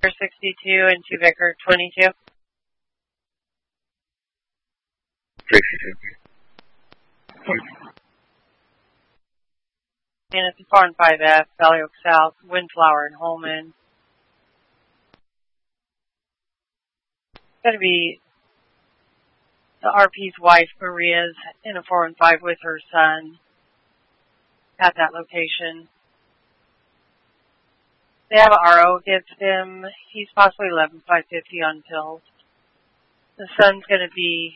62 and 2 Vicar 22. 62. And it's a 4 and 5F, Valley Oak South, Windflower and Holman. It's going to be the RP's wife, Maria's, in a 4 and 5 with her son at that location. They have an RO against him. He's possibly 11,550 on pills. The son's going to be